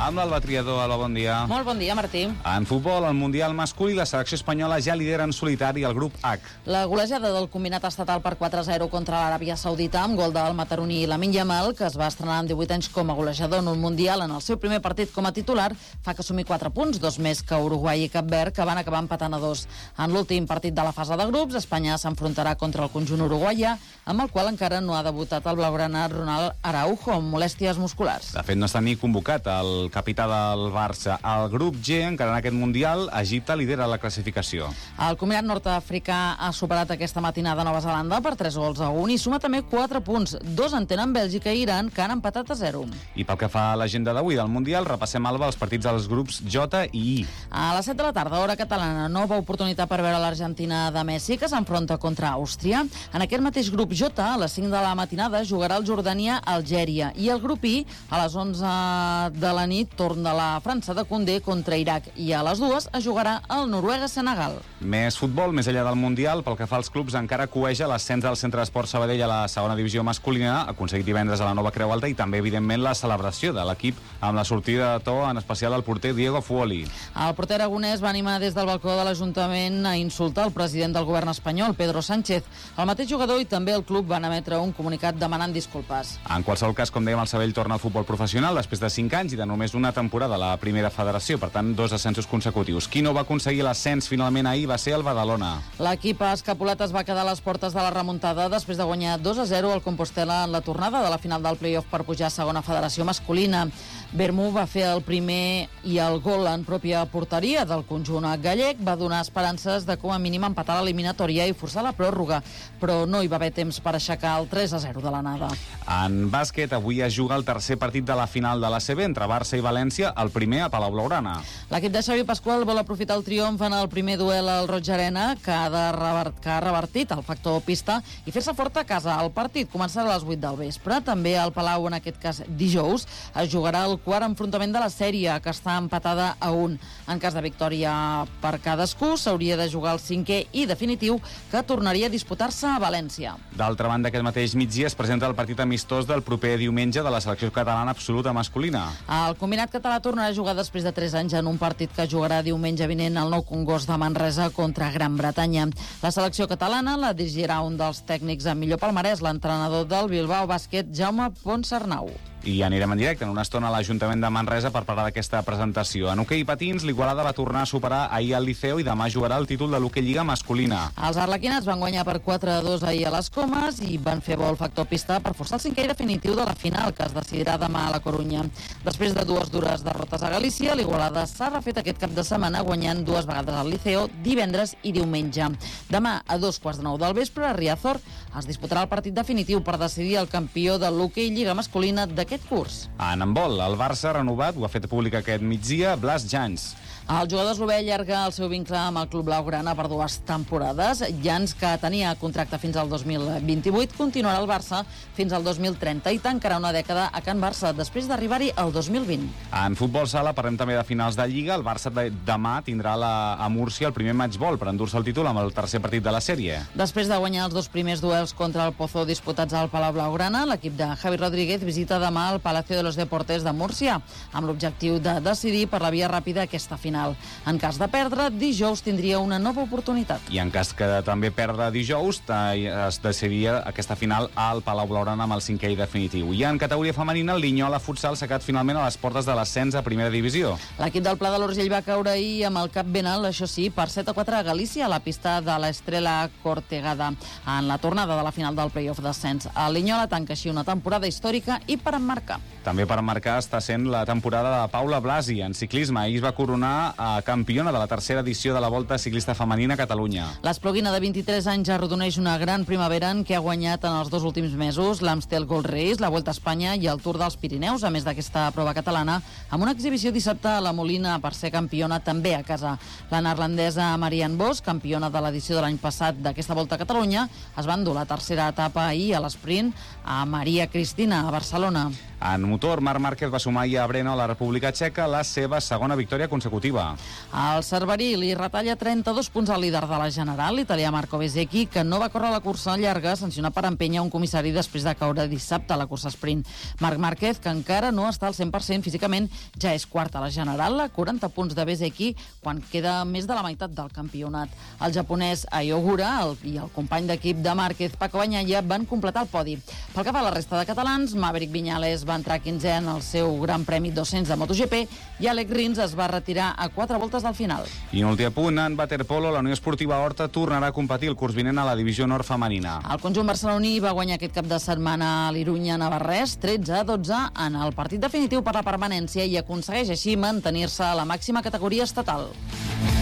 Amb l'Alba Triador. Alba, bon dia. Molt bon dia, Martí. En futbol, al Mundial masculí, la selecció espanyola ja lidera en solitari el grup H. La golejada del combinat estatal per 4-0 contra l'Aràbia Saudita amb gol del Mataroní i Lamine Yamal, que es va estrenar amb 18 anys com a golejador en un Mundial en el seu primer partit com a titular, fa que assumir 4 punts, 2 més que Uruguai i Cap Verd, que van acabar empatant a 2. En l'últim partit de la fase de grups, Espanya s'enfrontarà contra el conjunt uruguaià, amb el qual encara no ha debutat el blaugrana Ronald Araujo, amb molèsties musculars. De fet, no està ni convocat el capità del Barça. Al grup G, encara en aquest Mundial, Egipte lidera la classificació. El combinat nord-africà ha superat aquesta matinada Nova Zelanda per 3-1 i suma també 4 punts. 2 en tenen Bèlgica i Iran, que han empatat a 0. I pel que fa a l'agenda d'avui del Mundial, repassem, Alba, els partits dels grups J i I. A les 7 de la tarda, hora catalana, nova oportunitat per veure l'Argentina de Messi, que s'enfronta contra Àustria. En aquest mateix grup J, a les 5 de la matinada, jugarà el Jordània-Algèria. I el grup I, a les 11 de la nit, torn de la França de Condé contra Iraq. I a les 2 es jugarà el Noruega-Senegal. Més futbol, més enllà del Mundial, pel que fa als clubs, encara cueja l'ascens del Centre d'Esport Sabadell a la segona divisió masculina, aconseguit divendres a la Nova Creu Alta, i també, evidentment, la celebració de l'equip amb la sortida de to, en especial el porter Diego Fuoli. El porter aragonès va animar des del balcó de l'Ajuntament a insultar el president del govern espanyol, Pedro Sánchez. El mateix jugador i també el club van emetre un comunicat demanant disculpes. En qualsevol cas, com dèiem, el Sabadell torna al futbol professional després de 5 anys i de només una temporada a la primera federació, per tant, 2 ascensos consecutius. Qui no va aconseguir l'ascens finalment ahir va ser el Badalona. L'equip escapulat es va quedar a les portes de la remuntada després de guanyar 2-0 al Compostel·la en la tornada de la final del play-off per pujar a segona federació masculina. Bermú va fer el primer i el gol en pròpia porteria del conjunt gallec, va donar esperances de com a mínim empatar l'eliminatòria i forçar la pròrroga, però no hi va haver temps per aixecar el 3-0 de l'anada. En bàsquet, avui es juga el tercer partit de la final de l'ACB entre Barça i València, el primer a Palau Blaugrana. L'equip de Xavi Pasqual vol aprofitar el triomf en el primer duel al Roig Arena, que ha revertit el factor pista, i fer-se fort a casa. El partit començarà a les 8 del vespre. També al Palau, en aquest cas dijous, es jugarà el quart enfrontament de la sèrie, que està empatada a 1. En cas de victòria per cadascú, s'hauria de jugar el cinquè i definitiu, que tornaria a disputar-se a València. D'altra banda, aquest mateix migdia es presenta el partit amistós del proper diumenge de la selecció catalana absoluta masculina. El combinat català tornarà a jugar després de 3 anys en un partit que jugarà diumenge vinent al Nou Congost de Manresa contra Gran Bretanya. La selecció catalana la dirigirà un dels tècnics amb millor palmarès, l'entrenador del Bilbao Bàsquet, Jaume Ponsarnau. I anirem en directe en una estona a l'Ajuntament de Manresa per parlar d'aquesta presentació. En hoquei patins, l'Igualada va tornar a superar ahir el Liceo i demà jugarà el títol de l'hoquei Lliga masculina. Els arlequinats van guanyar per 4-2 ahir a les Comes i van fer bo el factor pista per forçar el cinquè i definitiu de la final, que es decidirà demà a la Corunya. Després de 2 dures derrotes a Galícia, l'Igualada s'ha refet aquest cap de setmana guanyant 2 vegades al Liceo, divendres i diumenge. Demà, a 2:15 del vespre, a Riazor es disputarà el partit definitiu per decidir el campió de l'hoquei Lliga masculina d'aquest curs. En handbol, el Barça ha renovat, ho ha fet públic aquest migdia, Blas Jans. El jugador eslovè allarga el seu vincle amb el club blaugrana per 2 temporades. Jans, que tenia contracte fins al 2028, continuarà al Barça fins al 2030 i tancarà una dècada a Can Barça, després d'arribar-hi el 2020. En futbol sala parlem també de finals de Lliga. El Barça demà tindrà a Múrcia el primer matchball per endur-se el títol amb el tercer partit de la sèrie. Després de guanyar els 2 primers duels contra el Pozo disputats al Palau Blaugrana, l'equip de Javi Rodríguez visita demà el Palacio de los Deportes de Múrcia, amb l'objectiu de decidir per la via ràpida aquesta final. En cas de perdre, dijous tindria una nova oportunitat. I en cas que també perdre dijous, es decidiria aquesta final al Palau Blaugrana amb el cinquè i definitiu. I en categoria femenina, el Linyola Futsal s'ha quedat finalment a les portes de l'ascens a primera divisió. L'equip del Pla de l'Urgell va caure ahir amb el cap ben alt, això sí, per 7-4 a Galícia, a la pista de l'Estrela Cortegada, en la tornada de la final del play-off d'ascens. El Linyola tanca així una temporada històrica i per emmarcar. També per emmarcar està sent la temporada de Paula Blasi en ciclisme. Ahir es va coronar campiona de la tercera edició de la Volta Ciclista Femenina a Catalunya. L'espluguina de 23 anys arrodoneix una gran primavera en què ha guanyat en els 2 últims mesos l'Amstel Gold Race, la Volta a Espanya i el Tour dels Pirineus, a més d'aquesta prova catalana, amb una exhibició dissabte a la Molina per ser campiona també a casa. La neerlandesa Marianne Vos, campiona de l'edició de l'any passat d'aquesta Volta a Catalunya, es va endur la tercera etapa ahir a l'esprint a Maria Cristina, a Barcelona. En motor, Marc Márquez va sumar ahir a Brno, a la República Txeca, la seva segona victòria consecutiva. El Cerverí li retalla 32 punts al líder de la General, l'italià Marco Bezzecchi, que no va córrer la cursa llarga, sancionat per empènyer un comissari després de caure dissabte a la cursa sprint. Marc Márquez, que encara no està al 100% físicament, ja és quart a la General, a 40 punts de Bezzecchi, quan queda més de la meitat del campionat. El japonès Ai Ogura i el company d'equip de Márquez, Paco Bagnaia, van completar el podi. Pel que fa a la resta de catalans, Maverick Viñales va entrar 15è en el seu Gran Premi 200 de MotoGP i Alex Rins es va retirar a 4 voltes del final. I un últim punt, en waterpolo, la Unió Esportiva Horta tornarà a competir el curs vinent a la divisió nord femenina. El conjunt barceloní va guanyar aquest cap de setmana a l'Irunya Navarrès 13-12 en el partit definitiu per la permanència i aconsegueix així mantenir-se a la màxima categoria estatal.